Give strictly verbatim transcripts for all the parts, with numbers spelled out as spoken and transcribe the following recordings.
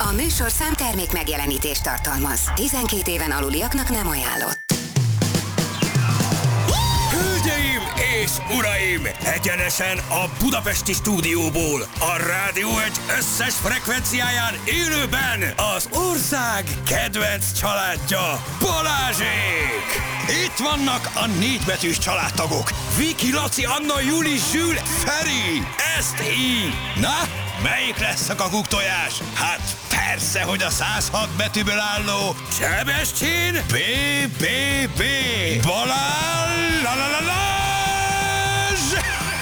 A műsorszám termék megjelenítést tartalmaz. tizenkét éven aluliaknak nem ajánlott. Hölgyeim és uraim! Egyenesen a budapesti stúdióból, a Rádió egy összes frekvenciáján élőben az ország kedvenc családja, Balázsék! Itt vannak a négybetűs családtagok, Viki, Laci, Anna, Juli, Zsül, Feri, ezt így! Na, melyik lesz a kakuktojás? Hát persze, hogy a száz hat betűből álló Sebestyén B B B Balázs la la la Lazs!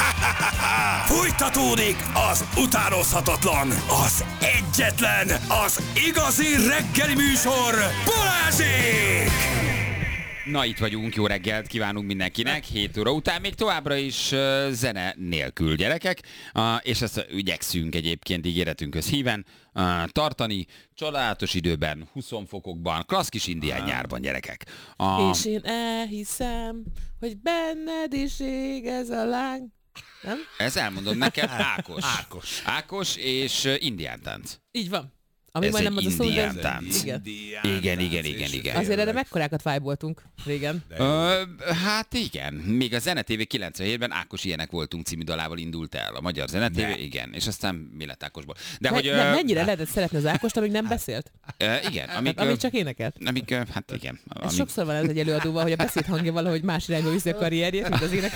Fújtatódik az utánozhatatlan, az egyetlen, az igazi reggeli műsor, Balázsék! Na, itt vagyunk, jó reggelt kívánunk mindenkinek, hét óra után még továbbra is uh, zene nélkül, gyerekek, uh, és ezt igyekszünk egyébként ígéretünkhöz híven uh, tartani, csodálatos időben, húsz fokokban, klassz kis indián nyárban, gyerekek. Uh... És én elhiszem, hogy benned is ég ez a láng. Nem? Ez elmondom neked, Ákos. Ákos. Ákos és uh, indián tánc. Így van. Ami Ez majdnem egy az a szó, indián de... tánc. Igen. Igen, igen, igen, igen. Azért erre mekkorákat vibe-oltunk régen. Ö, hát igen, még a Zene té vé kilencvenhétben Ákos ilyenek voltunk című dalával indult el. A magyar Zene té vé, igen, és aztán mi lett Ákosból. De Me- hogy, nem, ö, mennyire lehetett szeretni az Ákost, amíg nem beszélt? Ö, igen, amíg, Hát, amíg csak énekelt? Amíg, ö, hát igen. Ez Amíg... sokszor van ez egy előadóval, hogy a beszéd hangja valahogy más irányba viszi a karrierjét, mint az ének.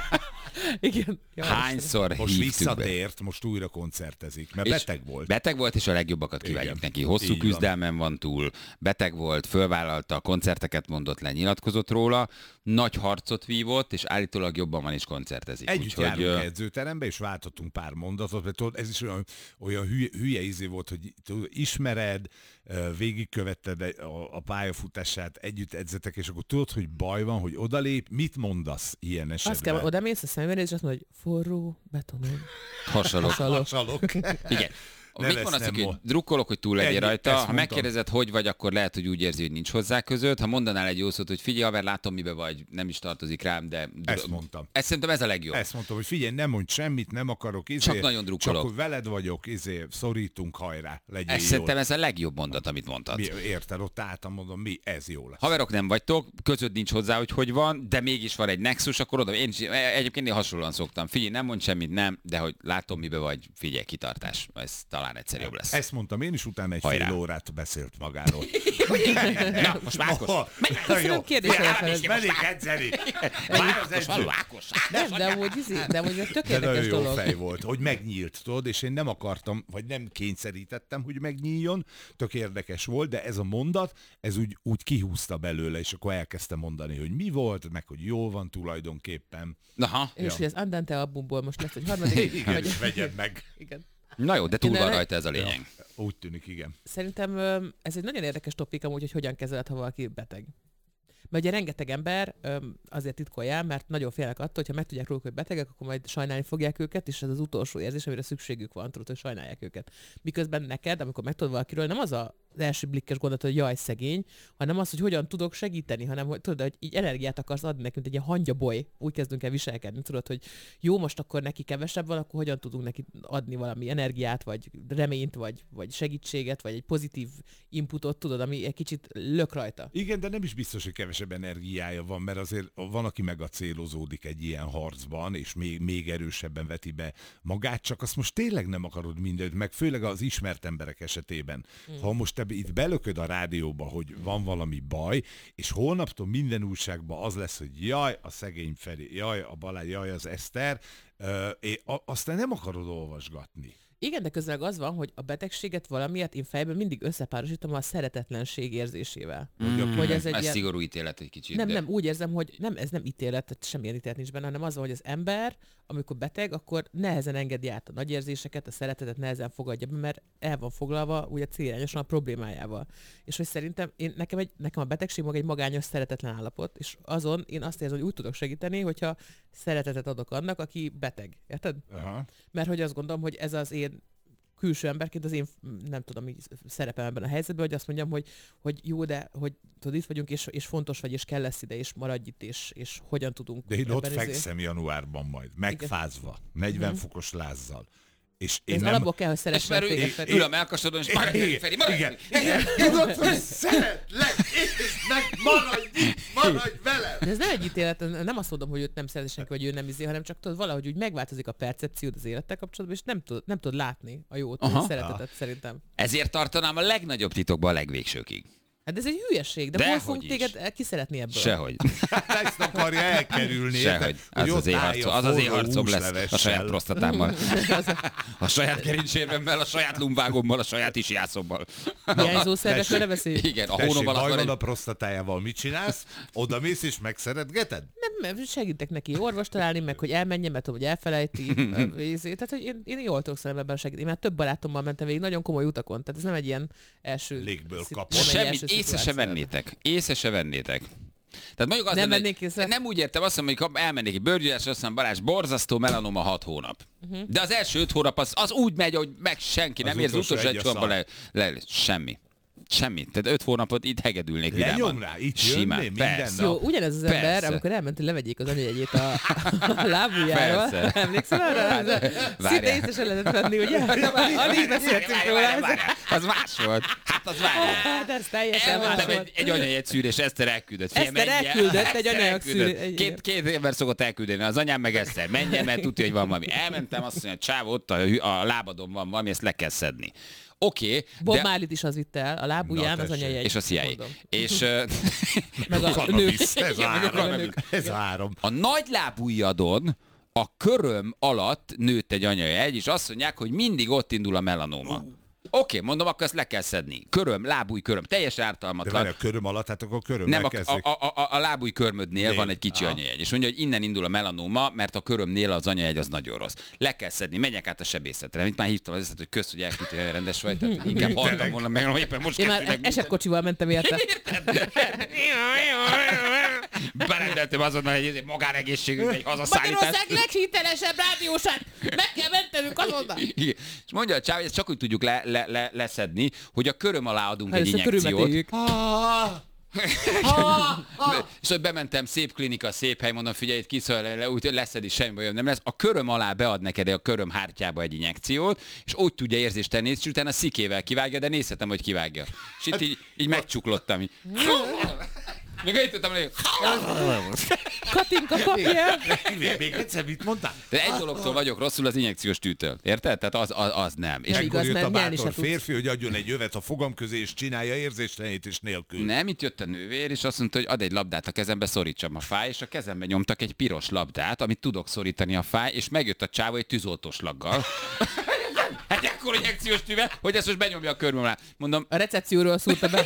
Igen. Jó, Hányszor most hívtuk visszatért, be. most újra koncertezik, mert És beteg volt. Beteg volt, és a legjobbakat kívánjuk Igen. neki. Hosszú Így küzdelmen van túl, beteg volt, fölvállalta, koncerteket mondott le, nyilatkozott róla, nagy harcot vívott, és állítólag jobban van is koncertezik. Együtt Úgyhogy, járunk ö, edzőterembe, és váltottunk pár mondatot, mert tudod, ez is olyan, olyan hülye, hülye izé volt, hogy tudod, ismered, végigkövetted a, a pályafutását, együtt edzetek, és akkor tudod, hogy baj van, hogy odalép, mit mondasz ilyen esetben? Azt kell, oda mész a szemére, és azt mondod, hogy forró betonon. hasonló. Hasalok. Igen. Ne Mit vesz, mondasz, nem hogy mond. drukkolok, hogy túl legyél Ennyi, rajta? ezt Ha mondtam. megkérdezed, hogy vagy, akkor lehet, hogy úgy érzi, hogy nincs hozzá között. Ha mondanál egy jó szót, hogy figyelj, haver, látom, mibe vagy, nem is tartozik rám, de... Ezt mondtam. Ez szerintem ez a legjobb. Ezt mondtam, hogy figyelj, nem mondj semmit, nem akarok, izé, Csak nagyon drukkolok. Csak hogy veled vagyok, izé, szorítunk, hajrá, legyél Ez jó. szerintem ez a legjobb mondat, amit mondtad. Mi, érted, ott álltam, mondom, mi, ez jó lesz. Haverok nem vagytok, között nincs hozzá, hogy hogy van, de mégis van egy nexus, akkor oda, én is, egyébként én hasonlóan szoktam. Figyelj, nem mondj semmit, nem, de hogy látom, mibe vagy, figyelj, kitartás. Ez talán egyszer jobb lesz. Ezt mondtam én is, utána egy Hajrá. fél órát beszélt magáról. Na, most Ákos. Köszönöm, kérdés feled. Mennék edzeni. Ákos, való, Ákos. Nem, de amúgy, izé, de amúgy egy tök De nagyon érdekes jó dolog. fej volt, hogy megnyílt, tudod, és én nem akartam, vagy nem kényszerítettem, hogy megnyíljon, tök érdekes volt, de ez a mondat, ez úgy, úgy kihúzta belőle, és akkor elkezdte mondani, hogy mi volt, meg hogy jól van tulajdonképpen. Aha. És Ja. hogy az Andante albumból most lesz egy harmadik. Igen, vagy- és vegyed meg. Igen. Na jó, de túl Én van erre- rajta ez a lényeg. Úgy tűnik, igen. Szerintem ö, ez egy nagyon érdekes topik amúgy, hogy hogyan kezeled, ha valaki beteg. Mert ugye rengeteg ember öm, azért titkolja, mert nagyon félnek attól, hogyha meg tudják róluk, hogy betegek, akkor majd sajnálni fogják őket, és ez az utolsó érzés, amire szükségük van, tudod, hogy sajnálják őket. Miközben neked, amikor megtudod valakiről, nem az a az első blikkes gondolat, hogy jaj, szegény, hanem az, hogy hogyan tudok segíteni, hanem hogy tudod, hogy így energiát akarsz adni nekünk, egy ilyen hangyaboly, úgy kezdünk el viselkedni, tudod, hogy jó, most akkor neki kevesebb van, akkor hogyan tudunk neki adni valami energiát, vagy reményt, vagy, vagy segítséget, vagy egy pozitív inputot, tudod, ami egy kicsit lök rajta. Igen, de nem is biztos, hogy kevesebb energiája van, mert azért van, aki megacélozódik egy ilyen harcban, és még, még erősebben veti be magát, csak azt most tényleg nem akarod mindent, meg főleg az ismert emberek esetében. Mm. Ha most te itt belököd a rádióba, hogy van valami baj, és holnaptól minden újságban az lesz, hogy jaj, a szegény Feri, jaj, a Balázs, jaj, az Eszter, ö, é, a, aztán nem akarod olvasgatni. Igen, de közben az van, hogy a betegséget valamiért én fejben mindig összepárosítom a szeretetlenség érzésével. Mm, Hogy ez egy ez ilyen- szigorú ítélet egy kicsit. Nem, de... nem, úgy érzem, hogy nem, ez nem ítélet, tehát semmilyen ítélet nincs benne, hanem az van, hogy az ember, amikor beteg, akkor nehezen engedi át a nagy érzéseket, a szeretetet nehezen fogadja be, mert el van foglalva ugye célirányosan a problémájával. És hogy szerintem én, nekem, egy, nekem a betegség maga egy magányos, szeretetlen állapot, és azon én azt érzem, hogy úgy tudok segíteni, hogyha szeretetet adok annak, aki beteg. Érted? Aha. Mert hogy azt gondolom, hogy ez az én külső emberként az én, nem tudom, így szerepem ebben a helyzetben, hogy azt mondjam, hogy, hogy jó, de hogy tudod, itt vagyunk, és, és fontos vagy, és kell lesz ide, és maradj itt, és, és hogyan tudunk. De én ott ebben izé- fekszem januárban majd, megfázva, negyven Mhm. fokos lázzal. És én Ez nem... alapból kell, hogy És szeressen már ő téged, Feri. ül a melkasodon, és maradj, Igen, Feri, maradj, igen, Feri. igen. Tudod, hogy szeretlek, és meg maradj itt, maradj velem. De ez nem egy ítélet, nem azt mondom, hogy őt nem szereti senki, vagy ő nem izé, hanem csak tudod, valahogy úgy megváltozik a percepciód az élettel kapcsolatban, és nem tud, nem tud látni a jót, Aha. a szeretetet szerintem. Ezért tartanám a legnagyobb titokba a legvégsőkig. Hát ez egy hülyeség, de, De hol hogy fogunk is. téged ki szeretni ebből? Sehogy. Ezt akarja elkerülni. Sehogy. érted? Az Hogy az ott állj éharcom, a az az forró éharcom lesz a húslevessel. saját prostatámmal. A saját gerincsérbemmel, a saját lumbágommal, a saját isjászommal. Hiányzó szervekről ne beszéljünk. Igen, a Tessék, hónom alatt baj van van a egy... prostatájával, mit csinálsz? Oda mész és megszeretgeted? Nem, nem, segítek neki orvos találni, meg hogy elmenjen, mert tudom, hogy elfelejti. Vízé. Tehát, hogy én, én jól tudok szerintem ebben segíteni. Én már több barátommal mentem végig nagyon komoly utakon, tehát ez nem egy ilyen első... Légből szi- kapott. nem egy Semmit első észre se szituáció. vennétek. Észre se vennétek. Tehát mondjuk azt Nem lenne, vennék hogy észre? nem úgy értem, azt mondom, hogy elmennék egy bőrgyűlásra, azt mondom, Balázs, borzasztó melanoma hat hónap. Uh-huh. De az első öt hónap az, az úgy megy, hogy meg senki nem Az érzi, utolsó utolsó egy egy a hónapban szar. le, le, semmi. Semmi. Tehát öt hónapot itt hegedülnék Lenyom vidáman. rá, itt Simán. jönné minden Persze. Jó, ugyanez az ember, Persze. amikor elment, hogy levegyék az anyajegyét a, a lábujjáról. Persze. Emlékszel arra? Hát, Szinte várjál. észre se lehetett venni, ugye? Alig beszéltünk róla. Várjál, várjál, Az más volt. Hát az várjál. Hát ez teljesen más Elmentem volt. egy, egy anyajegy szűrés, Eszter elküldött. Figyelj, Eszter menjen. elküldött egy Eszter anyajeg elküldött. szűrés. Két, két ember szokott elküldeni, az anyám meg Eszter. Menjen, mert tudja, hogy van valami. Elmentem, azt mondja, csáv, ott a, hű- a lábadon van valami, ezt le kell szedni. Oké, okay, Bob de... Marley-t is az vitt el, a lábujján Na, az tessék. anyajegy. És a C I A. mondom. És ö, Meg a nő. Cannabis, ez Igen, meg a áram. cannabis. Ez áram. a nagy lábujjadon a köröm alatt nőtt egy anyajegy, és azt mondják, hogy mindig ott indul a melanóma. Oké, okay, mondom, akkor ezt le kell szedni. Köröm, lábúj köröm, teljesen De ártalmatlan. várj, a köröm alatt, hát akkor körömmel Nem, a, kezdek. a, a, a, a lábúj körmödnél Nél. van egy kicsi Aha. anyajegy, és mondja, hogy innen indul a melanóma, mert a körömnél az anyajegy az nagyon rossz. Le kell szedni, menjek át a sebészetre. Mint már hívtam az eszet, hogy kösz, hogy elküldtél, hogy rendes vagy, tehát inkább halltam volna meg, hogy éppen most Én kezdtük már meg esetkocsival mentem érte. Berendeltem azonnal egy magánegészségügy, egy hazaszállítás. Magyarország leghitelesebb rádiósát! Meg kell mentenünk azonnal! Igen. És mondja a csáv, hogy ezt csak úgy tudjuk le, le, le, leszedni, hogy a köröm alá adunk egy Először körülmet injekciót. éljük. És hogy bementem, szép klinika, szép hely, mondom, figyelj, itt kiszól, le, úgy leszedi, semmi bajom nem lesz. A köröm alá bead neked a köröm hártyába egy injekciót, és úgy tudja érzést tenni, és utána szikével kivágja, de nézhetem, hogy kivágja. És itt így, így megcsuklottam. Így. Még itt tudtam, hogy... Katinka, kapj el! Még egyszer mit mondtál? De egy dologtól vagyok rosszul, az injekciós tűtől. Érted? Tehát az, az, az nem. És Nem Ekkor igaz, jött a mert nyelni se bátor tudsz. férfi, hogy adjon egy övet a fogam közé, és csinálja érzéstelenítés nélkül. nem, itt jött a nővér, és azt mondta, hogy ad egy labdát a kezembe, szorítsam a fáj, és a kezembe nyomtak egy piros labdát, amit tudok szorítani a fáj, és megjött a csávó egy tűzoltóslaggal. Hát ekkor injekciós tűvel, hogy ezt most benyomja a körmöm alá. Mondom, A recepcióról szúrta be.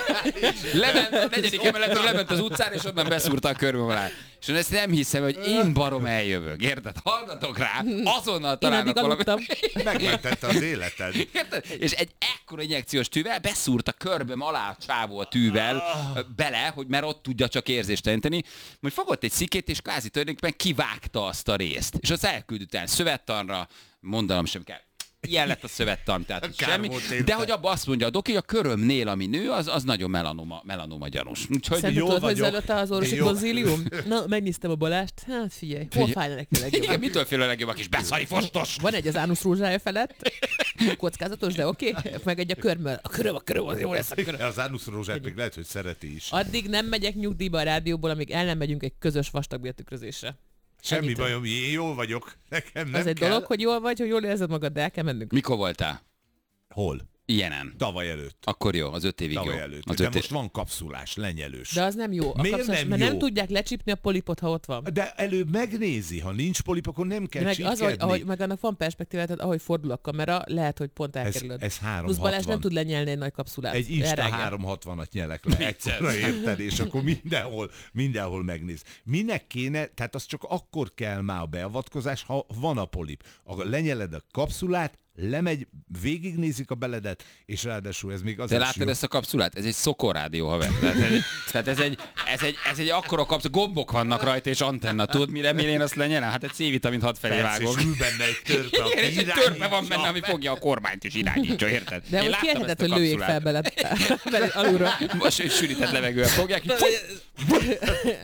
lement a negyedik emeletről, lement az utcára, és onnan beszúrta a körmöm alá. És én ezt nem hiszem, hogy én barom eljövök. Érted? Hallgatok rá, azonnal Én találnak addig valamit. aludtam. Megmentette az életed. Érted? És egy ekkora injekciós tűvel beszúrt a körbem alá a csávó a tűvel bele, hogy mert ott tudja csak érzésteleníteni, hogy fogott egy szikét, és kvázi tulajdonképpen kivágta azt a részt. És azt elküldött el szövettanra, mondanom sem kell. Ilyen lett a szövettan, tehát Kár semmi. volt érte. De hogy abba azt mondja a doki, hogy a körömnél, ami nő, az, az nagyon melanoma, melanoma gyanús. Úgyhogy Szerinted jól tudod, hogy vagyok. zajlott az orvosi Én jó- konzílium? Na, megnéztem a Balást. Hát figyelj, hol fájna neki a igen, legjobban? mitől fél a legjobb a kis beszari fostos? Van egy az ánusz rózsája felett, kockázatos, de oké. Meg egy a körmöl. A köröm, a köröm, az jó lesz a köröm. Az Ánusz Rózsát még lehet, hogy szereti is. Addig nem megyek nyugdíjba a rádióból, amíg el nem megyünk egy közös vastagbéltükrözésre. Semmi ennyit. bajom, én jól vagyok. Nekem nem Ez egy kell. dolog, hogy jól vagy, hogy jól érzed magad, de el kell mennünk. Mikor voltál? Hol? Ilyenen. Tavaly előtt. Akkor jó, az öt évig jó. Tavaly előtt. Az De öt év... most van kapszulás, lenyelős. De az nem jó. A Miért kapszulás- nem mert jó? nem tudják lecsípni a polipot, ha ott van. De előbb megnézi, ha nincs polip, akkor nem kell De meg, az, hogy, csípkedni. ahogy, meg annak van perspektíva, tehát ahogy fordul a kamera, lehet, hogy pont Ez, elkerülöd. ez Plusz Balázs nem háromszázhatvan. tud lenyelni egy nagy kapszulát. Egy Insta Elrágja. háromszázhatvanat nyelek le. Ekkora érted, és akkor mindenhol, mindenhol megnéz. Minek kéne, tehát az csak akkor kell már a beavatkozás, ha van a polip. A lenyeled a kapszulát, lemegy, végignézik a beledet, és ráadásul ez még az Te is láttad jó. ezt a kapszulát? Ez egy szokorrádió, haver. Tehát ez, tehát ez egy, ez egy, ez egy akkora kapszula, gombok vannak rajta, és antenna. Tudod, mire mire én azt lenyelem? Hát egy C-vitamint hat felé Persze, vágok. és ül benne egy törpe, Igen, aki és egy törpe van irányítsa. benne, ami fogja a kormányt és irányítja, érted? De Én hogy láttam kérheted, ezt a hogy lőjék fel kapszulát. beled, beled alulra. Most egy sűrített levegővel fogják, így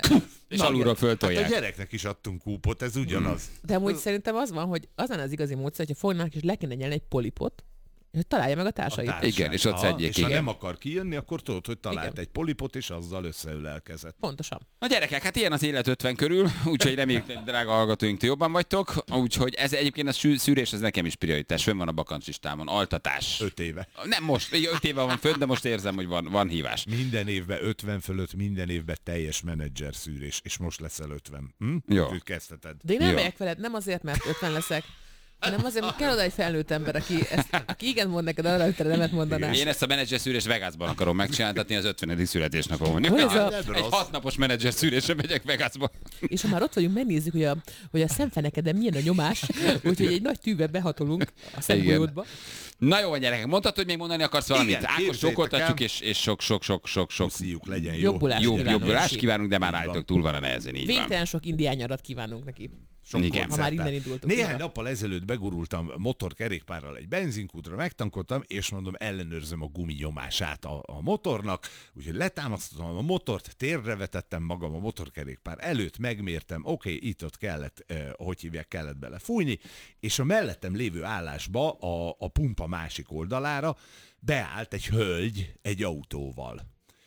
És alulról föltolják. Hát a gyereknek is adtunk kúpot, ez ugyanaz. De amúgy szerintem az van, hogy az lenne az igazi módszer, hogyha fognak és le kéne nyelni egy polipot, hogy találja meg a társait. A társát. Igen, és ott Aha, szedjék, és ha igen. nem akar kijönni, akkor tudod, hogy talált Igen. egy polipot, és azzal összeülelkezett. Pontosan. Na gyerekek, hát ilyen az élet ötven körül, úgyhogy reméljük, hogy drága hallgatóink, ti jobban vagytok. Úgyhogy ez egyébként a szű- szűrés, ez nekem is prioritás. Fönn van a bakancslistámon. Altatás. Öt éve. Nem most, öt éve van fönn, de most érzem, hogy van, van hívás. Minden évben ötven fölött, minden évben teljes menedzser szűrés, és most leszel ötven. Hm? Jó. Úgyhogy kezdheted. De én nem Jó. megyek veled, nem azért, mert ötven leszek, hanem azért, mert kell oda egy felnőtt ember, aki, ezt, aki igen mond neked arra, hogy te nemet mondanás. Én ezt a menedzser szűrés Vegasban akarom megcsináltatni az ötvenedik születésnapomon. Hogy ez a- Egy hatnapos menedzser szűrésre megyek Vegasba. És ha már ott vagyunk, megnézzük, hogy a, hogy a szemfenekeden milyen a nyomás, úgyhogy egy nagy tűvel behatolunk a szemgolyódba. Na jó, gyerekek, mondtad, hogy még mondani akarsz valamit? Igen, Ákos, képzeljétek zsókoltatjuk, el. és, és sok, sok, sok, sok, sok Szíjuk legyen jó. Jobbulást jó, kívánunk. jobbulást kívánunk, de már Így van. állítok, túl van a nehezen, így van. Végtelen sok indián nyarat kívánunk neki. Sok Igen. koncerttel. Ha már innen indultunk. Néhány Ugye? nappal ezelőtt begurultam motorkerékpárral egy benzinkútra, megtankoltam, és mondom, ellenőrzöm a guminyomását a, a motornak, úgyhogy letámasztottam a motort, térre vetettem magam a motorkerékpár előtt, megmértem, oké, okay, itt-ott kellett, eh, hogy hívják, kellett bele fújni, és a mellettem lévő állásba, a, a pumpa másik oldalára beállt egy hölgy egy autóval.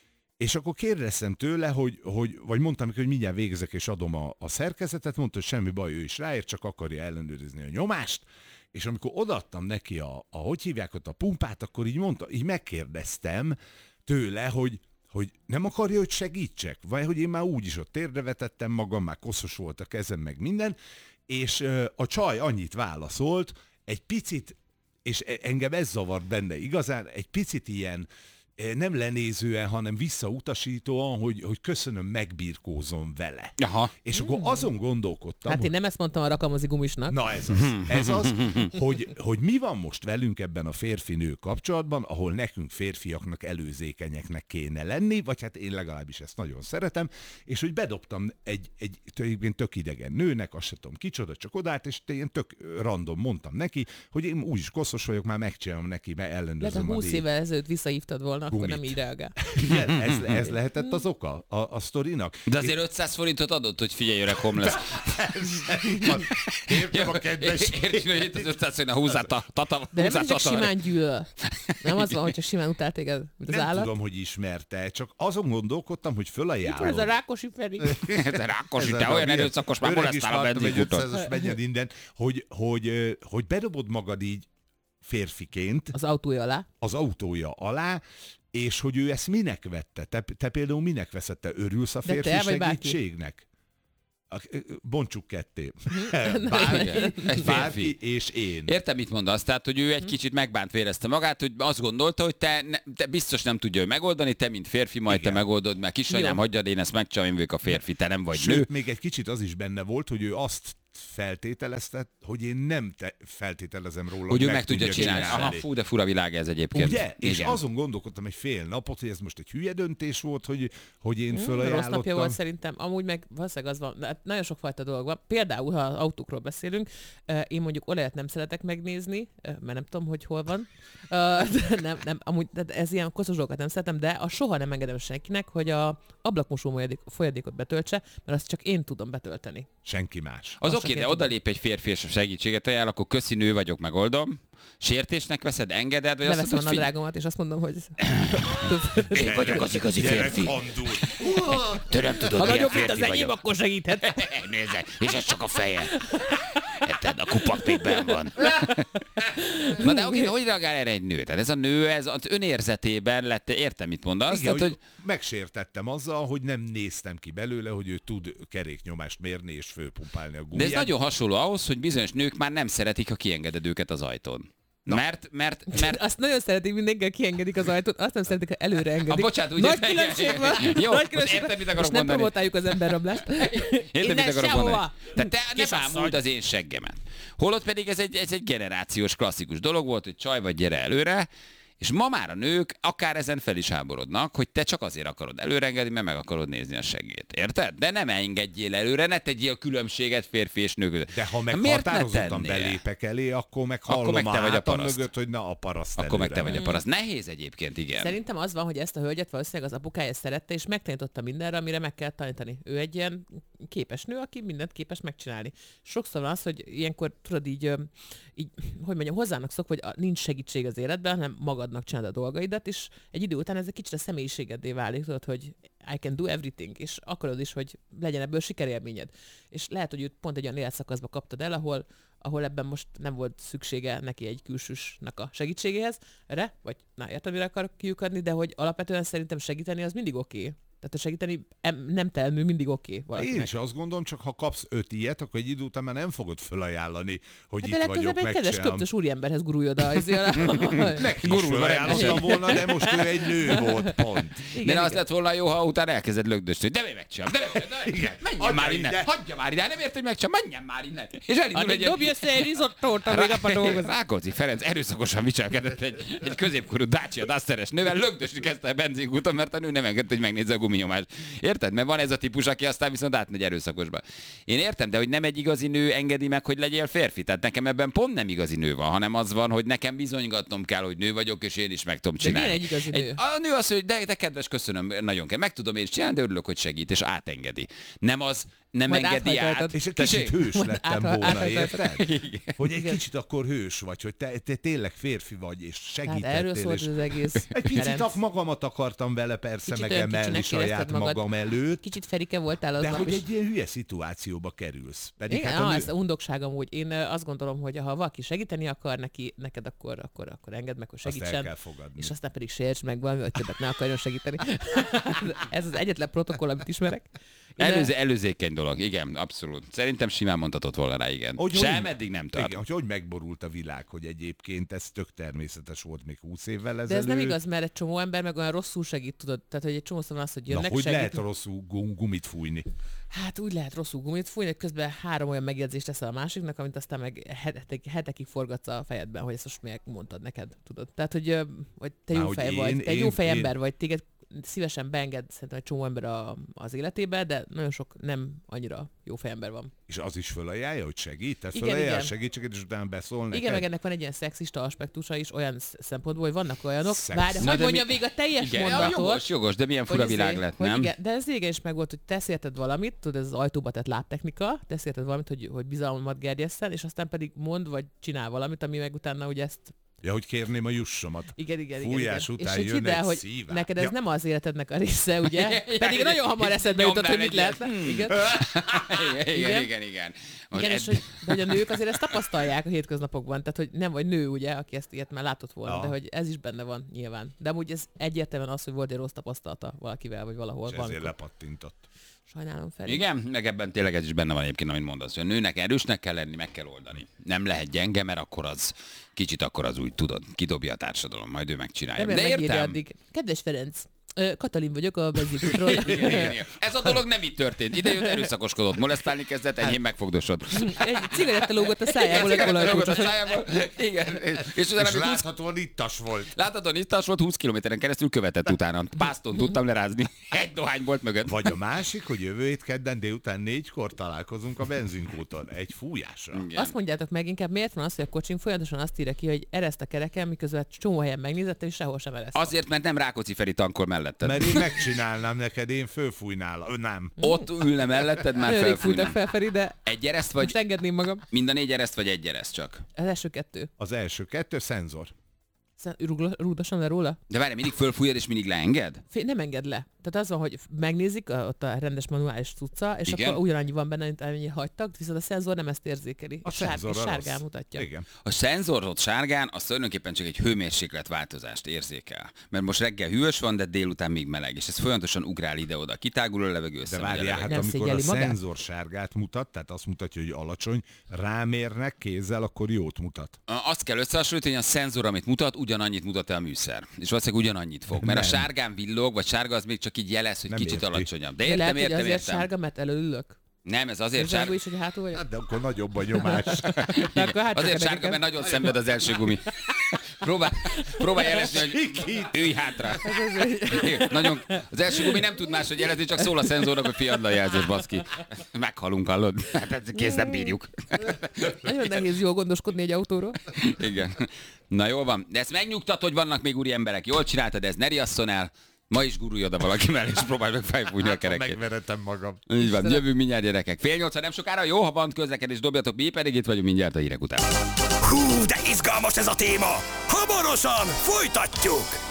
És akkor kérdeztem tőle, hogy, hogy, vagy mondtam neki, hogy mindjárt végezek és adom a, a szerkezetet, mondta, hogy semmi baj, ő is ráért, csak akarja ellenőrizni a nyomást, és amikor odaadtam neki a, a hogy hívják ott a pumpát, akkor így mondta, így megkérdeztem tőle, hogy, hogy nem akarja, hogy segítsek, vagy hogy én már úgyis ott térdre vetettem magam, már koszos volt a kezem, meg minden, és ö, a csaj annyit válaszolt, egy picit, és engem ez zavart benne igazán, egy picit ilyen, nem lenézően, hanem visszautasítóan, hogy, hogy köszönöm, megbirkózom vele. Aha. És akkor azon gondolkodtam, Hát én hogy... nem ezt mondtam a rakamozi gumisnak. Na ez az, ez az hogy, hogy mi van most velünk ebben a férfi-nő kapcsolatban, ahol nekünk férfiaknak előzékenyeknek kéne lenni, vagy hát én legalábbis ezt nagyon szeretem, és hogy bedobtam egy, egy tulajdonképpen tök idegen nőnek, azt se tudom kicsoda, csak odállt, és ilyen tök random mondtam neki, hogy én úgyis koszos vagyok, már megcsinálom neki, mert Lehet, ellenőrzöm ha a húsz díj. évvel ezelőtt visszahívtad volna, akkor Gumit. nem így reagál. Igen, ez, ez lehetett az oka a, a sztorinak. De azért ötszáz forintot adott, hogy figyelj, öreg homeless. Értem a kedves. Értsd, hogy itt az ötszáz forint a húzát a tata. De nem húzát csak tata- simán gyűlöl. Nem az van, hogyha simán utál téged, mint az Nem állat. tudom, hogy ismerte, csak azon gondolkodtam, hogy fölajánlom. Ez a Rákosi Feri. Te Rákosi, Ez te a- olyan milyen erőszakos, már öreg is molesztál a láttam egy benzinkutat. ötszázas menjen innen, hogy, hogy, ö, hogy bedobod magad így férfiként Az autója alá. az autója alá, és hogy ő ezt minek vette? Te, te például minek veszed? Te örülsz a De férfi te vagy bárki? segítségnek? A- Bontsuk ketté. Igen, Bárki, egy férfi. bárki és én. Értem, mit mondasz? Tehát, hogy ő egy kicsit megbánt érezte magát, hogy azt gondolta, hogy te, ne, te biztos nem tudja ő megoldani, te, mint férfi, majd Igen. te megoldod, mert kisanyám, Jó. hagyjad, én ezt megcsinálom, én vagyok a férfi, te nem vagy Sőt, nő. még egy kicsit az is benne volt, hogy ő azt feltételezte, hogy én nem te feltételezem róla, Hogy ő meg tudja csinálni. csinálni. Aha, fú, de fura világ ez egyébként. Ugye? És Igen. azon gondolkodtam egy fél napot, hogy ez most egy hülye döntés volt, hogy, hogy én Rossz fölajánlottam. napja volt szerintem. Amúgy meg valószínűleg az van. De hát nagyon sokfajta dolog van. Például, ha autókról beszélünk, eh, én mondjuk olajat nem szeretek megnézni, eh, mert nem tudom, hogy hol van. Eh, de nem, nem, amúgy de ez ilyen koszos dolgokat nem szeretem, de a soha nem engedem senkinek, hogy a ablakmosó folyadék- folyadékot betöltse, mert azt csak én tudom betölteni. Senki más. Az Azt oké, csak de én odalép egy férfi és a segítséget ajánl, akkor köszi, nő vagyok, megoldom. Sértésnek veszed, engeded, vagy azt Leveszem a mondod, figyelj, nadrágomat, és azt mondom, hogy én vagyok az igazi férfi. Gyerek, Te nem tudod, ha milyen nagyobb, mint férfi az enyém, vagyok. akkor segíthet. Nézze, és ez csak a feje. Érted, a kupak még benn van. Na de oké, de hogy reagál erre egy nő? Tehát ez a nő, ez az önérzetében lett, értem, mit mondasz? Igen, Tehát, hogy hogy megsértettem azzal, hogy nem néztem ki belőle, hogy ő tud keréknyomást mérni és fölpumpálni a de gumiját. ez nagyon hasonló ahhoz, hogy bizonyos nők már nem szeretik, ha kiengeded őket az ajtón. Mert, mert, mert Azt nagyon szeretik, mindenki kiengedik az ajtót, azt nem szeretik, ha előre engedik. Ah, bocsánat, ugye- Nagy különbség van. Jó, Nagy most különbség érted, van. mit akarok Most nem mondani? promotáljuk az emberrablást. Érted, mit Innen akarok sehova. mondani? Tehát te nem Kisasszony. ámult az én seggemet. Holott pedig ez egy, ez egy generációs klasszikus dolog volt, hogy csaj vagy gyere előre, És ma már a nők akár ezen fel is háborodnak, hogy te csak azért akarod előrengedni, mert meg akarod nézni a segét. Érted? De nem engedjél előre, ne tegyél különbséget férfi és nő között. De ha meg Miért ne határozottan tennél? belépek elé, akkor meg hallom Akkor meg te a vagy a hátam paraszt. mögött, hogy na a paraszt Akkor meg te előre. vagy a paraszt. Nehéz egyébként, igen. Szerintem az van, hogy ezt a hölgyet valószínűleg az apukája szerette, és megtanította mindenre, amire meg kell tanítani. Ő egy ilyen képes nő, aki mindent képes megcsinálni. Sokszor van az, hogy ilyenkor tudod így, ö, így hogy mondjam, hozzának szokva, hogy a- nincs segítség az életben, hanem magadnak csinálod a dolgaidat, és egy idő után ez egy kicsit a személyiségeddé válik, tudod, hogy I can do everything, és akarod is, hogy legyen ebből sikerélményed. És lehet, hogy őt pont egy olyan életszakaszba kaptad el, ahol ahol ebben most nem volt szüksége neki egy külsősnek a segítségéhez, erre, vagy na értem, mire akarok kiukadni, de hogy alapvetően szerintem segíteni az mindig oké. Okay. Tehát a segíteni em, nem telmű mindig oké okay Én is azt gondolom, csak ha kapsz öt ilyet, akkor egy idő után már nem fogod fölajánlani, hogy Hát itt de vagyok, legközelebb egy kedves megcsinálom. köptös úriemberhez gurulj oda. azért- Neki is fölajánlottam volna, de most ő egy nő volt, pont. Igen, De ne az igen. lett volna jó, ha utána elkezded lögdösni, hogy de mi megcsinálom, de mi Igen. menjen Adja már innen, ide. hagyja már ide, nem érted, hogy megcsinálom, menjen már innen. És elindul Addig egy ilyen- dobj össze egy risottót, amíg apa dolgozik. Rákóczi Ferenc erőszakosan viselkedett egy, egy középkorú Dacia Dusteres nővel, lögdösni kezdte a benzinkúton, mert a nő nem engedte, hogy megnézze a guminyomást. Érted? Mert van ez a típus, aki aztán viszont átmegy erőszakosba. Én értem, de hogy nem egy igazi nő engedi meg, hogy legyél férfi. Tehát nekem ebben pont nem igazi nő van, hanem az van, hogy nekem bizonygatnom kell, hogy nő vagyok, és én is meg tudom De csinálni. milyen egy igazi nő? a nő azt mondja, hogy de, de kedves, köszönöm, nagyon kell. Meg tudom én is csinálni, de örülök, hogy segít, és átengedi. Nem az, nem Majd engedi át. áthajtoltad. És egy Tessék? kicsit hős Majd lettem át- volna, áthajtottam. érted? Hogy egy kicsit akkor hős vagy, hogy te, te tényleg férfi vagy, és Tehát segítettél. erről szólt és az egész. egy picit Ferenc. ak- magamat akartam vele persze Kicsit olyan megemelni kicsinek saját érezted magad. magam előtt, Kicsit Ferike voltál az de nap hogy is. egy ilyen hülye szituációba kerülsz. Pedig Igen, hát a ah, nő... ez a undokság amúgy. Én ö, azt gondolom, hogy ha valaki segíteni akar neki, neked akkor, akkor, akkor engedd meg, hogy Azt el segítsen. kell fogadni. És aztán pedig sérts meg valami, hogy többet ne akarjon segíteni. Ez az egyetlen protokoll, amit ismerek. Én, ö, Előző, előzékeny dolog, igen, abszolút. Szerintem simán mondhatott volna rá, igen. Hogy- Sem hogy- eddig nem tart. Igen, hogy hogy megborult a világ, hogy egyébként ez tök természetes volt még húsz évvel ezelőtt. de ez nem igaz, mert egy csomó ember meg olyan rosszul segít, tudod. Tehát, hogy egy csomó van az, hogy Na, jönnek hogy segíteni. lehet rosszul gum- gumit fújni? Hát úgy lehet rosszul gumit fújni, hogy közben három olyan megjegyzést teszel a másiknak, amit aztán meg hetek, hetekig forgatsz a fejedben, hogy ezt most miért mondtad neked, tudod. Tehát, hogy, ö, hogy te Már jó hogy fej én- vagy, te egy én- jó fej én- ember vagy, téged szívesen beenged szerintem egy csomó ember a, az életébe, de nagyon sok nem annyira jó fej ember van. És az is fölajánlja, hogy segít? Te Igen, fölajánlja a igen. segítséget, és utána beszól neked? Igen, meg ennek van egy ilyen szexista aspektusa is olyan sz- szempontból, hogy vannak olyanok. Szex. Várj, Na, hogy de mondja mi- még a teljes Igen, ja, mondatot. jogos, jogos, de milyen fura hogy világ izé, lett, hogy nem? Igen, de ez régen is meg volt, hogy tesz érted valamit, tudod, ez az ajtóba tett lábtechnika, tesz érted valamit, hogy, hogy bizalmat gerjesszen, és aztán pedig mond, vagy csinál valamit, ami meg utána ugye ezt Ja, hogy kérném a jussomat. igen, igen, Fújás igen, igen. után és hogy jön hidd el, egy hogy szívás. neked ez Ja. nem az életednek a része, ugye? Pedig nagyon hamar eszedbe jutott, Nyomnál hogy mit egy ilyet. lehetne. Igen. igen, igen, Igen. igen, igen. Hogy Igen, ed- és hogy, de hogy a nők azért ezt tapasztalják a hétköznapokban, tehát hogy nem vagy nő, ugye, aki ezt ilyet már látott volna, Ja. de hogy ez is benne van nyilván. De amúgy ez egyértelműen az, hogy volt egy rossz tapasztalata valakivel, vagy valahol. És ezért valamikor. lepattintott. Sajnálom, Feri. Igen, meg ebben tényleg ez is benne van egyébként, amit mondasz, hogy a nőnek erősnek kell lenni, meg kell oldani. Nem lehet gyenge, mert akkor az, kicsit akkor az úgy tudod, kidobja a társadalom, majd ő megcsinálja. Remélem De megírja értem. addig. Kedves Ferenc, ö, Katalin vagyok a benzinkútról. Igen, igen, igen. Ez a dolog nem itt történt. Ide jött, erőszakoskodott, molesztálni kezdett, enyhén megfogdosod. Egy cigaretta lógott a szájából, egy Rögött a olajkulcsos. szájából. Igen. És utána És még húsz láthatóan ittas volt. Láthatóan ittas volt, húsz kilométeren keresztül követett utána. Pászton tudtam lerázni. Egy dohány volt mögött. Vagy a másik, hogy jövő hét kedden délután négykor találkozunk a benzinkúton. Egy fújásra. Igen. Azt mondjátok meg inkább, miért van az, hogy a kocsim folyamatosan azt írja ki, hogy ereszt a kerekem, miközben csomó helyen megnézettem, és sehol sem ereszt. Azért, mert nem Rákóczi Feri tankol melletted. Mert én megcsinálnám neked, én fölfújnál. Nem. Ott ülne melletted, már Nagyon rég fújtak felfújna. fel, Feri, de Egy ereszt most vagy engedném magam. mind a négy ereszt, vagy egy ereszt csak? Az első kettő. Az első kettő szenzor. Aztán rúgla- rúgdosan le róla? De várj, mindig fölfújod és mindig leenged? Fé, nem enged le. Tehát az van, hogy megnézik a, ott a rendes manuális cucca, és Igen. akkor ugyanannyi van benne, mint amennyi hagytak, viszont a szenzor nem ezt érzékeli. A és sár, szenzor és a sárgán rossz. mutatja. Igen. A szenzor ott sárgán, az tulajdonképpen csak egy hőmérséklet változást érzékel. Mert most reggel hűvös van, de délután még meleg, és ez folyamatosan ugrál ide-oda. Kitágul a levegő, De összemegy a várjál, levegő. hát Nem amikor a szégyeli magát? szenzor sárgát mutat, tehát azt mutatja, hogy alacsony, rámérnek kézzel, akkor jót mutat. Azt kell összehasonlítani, hogy a szenzor, amit mutat, ugyanannyit mutat el a műszer. És valószínűleg ugyanannyit fog. Mert a Nem. sárgán villog, vagy sárga az még csak így jelez, hogy Nem kicsit érti. alacsonyabb. De De értem, lehet, hogy értem, azért értem. sárga, mert előülök. Nem, ez azért Sárga sárga. is, hogy hátul vagyok. Hát de akkor nagyobb a nyomás. De akkor hát Azért csak sárga, mert nagyon szenved az első gumi. Próbál, próbálj jelezni, hogy ülj hátra. Nagyon, az első gumi nem tud máshogy jelezni, csak szól a szenzornak, hogy fiad le a jelzés, baszki. Meghalunk, hallod? Hát kész, nem bírjuk. Nagyon nehéz jól gondoskodni egy autóról. Igen. Na jól van. De ezt megnyugtat, hogy vannak még úri emberek. Jól csináltad, ez ne riasszon el. Ma is gurulj oda valaki mellé, és próbálj meg felfújni a kerekét. Megveretem magam. Így van, jövünk mindjárt, gyerekek. Fél nyolc, nem sokára, jó, ha van közlekedés, dobjatok, mi pedig itt vagyunk mindjárt a hírek után. Hú, de izgalmas ez a téma! Hamarosan folytatjuk!